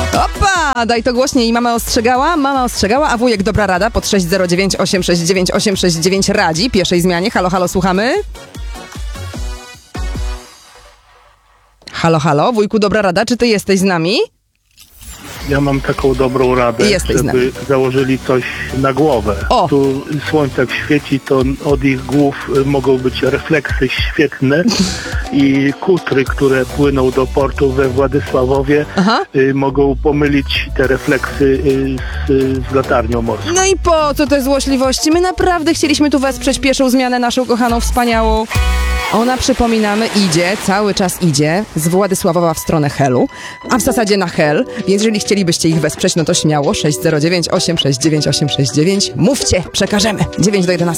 Opa, daj to głośniej. Mama ostrzegała, a wujek dobra rada pod 609 869 869 radzi pierwszej zmianie. Halo, halo, słuchamy. Halo, halo, wujku dobra rada, czy ty jesteś z nami? Ja mam taką dobrą radę, żeby założyli coś na głowę. O. Tu słońce jak świeci, to od ich głów mogą być refleksy świetne i kutry, które płyną do portu we Władysławowie, mogą pomylić te refleksy z latarnią morską. No i po co te złośliwości? My naprawdę chcieliśmy tu wesprzeć pierwszą zmianę, naszą kochaną, wspaniałą. Ona, przypominamy, idzie, cały czas idzie z Władysławowa w stronę Helu, a w zasadzie na Hel, więc jeżeli chcielibyście ich wesprzeć, no to śmiało 609 869 869. Mówcie, przekażemy. 9 do 11.